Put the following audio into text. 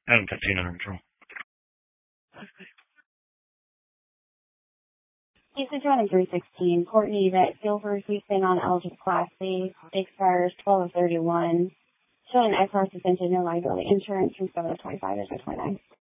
Item 15 under control. Case 2316, Courtney that Silver Houston on eligible Class C, expires 12/31. Showing excise suspension, no liability insurance from 7/25 to 29.